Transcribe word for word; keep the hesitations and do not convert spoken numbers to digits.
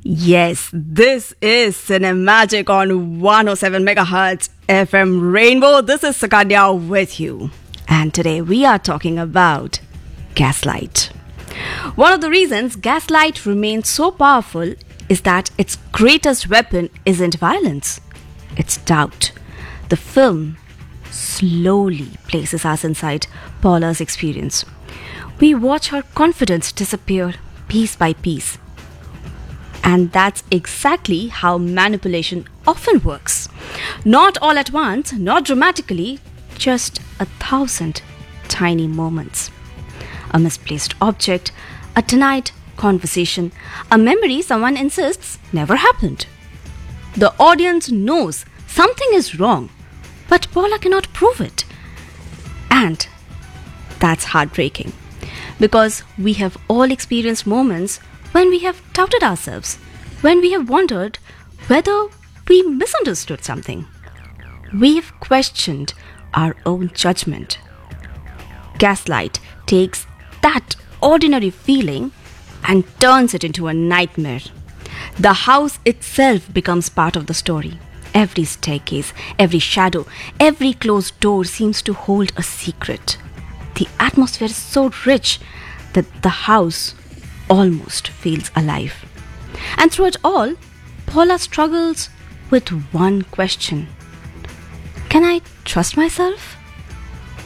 Yes, this is Cinemagic on one oh seven megahertz F M Rainbow. This is Sakanya with you. And today we are talking about gaslight. One of the reasons gaslight remains so powerful is that its greatest weapon isn't violence, it's doubt. The film slowly places us inside Paula's experience. We watch her confidence disappear piece by piece. And that's exactly how manipulation often works. Not all at once, not dramatically, just a thousand tiny moments. A misplaced object, a denied conversation, a memory someone insists never happened. The audience knows something is wrong, but Paula cannot prove it. And that's heartbreaking, because we have all experienced moments when we have doubted ourselves, when we have wondered whether we misunderstood something. We've questioned our own judgment. Gaslight takes that ordinary feeling and turns it into a nightmare. The house itself becomes part of the story. Every staircase, every shadow, every closed door seems to hold a secret. The atmosphere is so rich that the house almost feels alive. And through it all, Paula struggles with one question. Can I trust myself?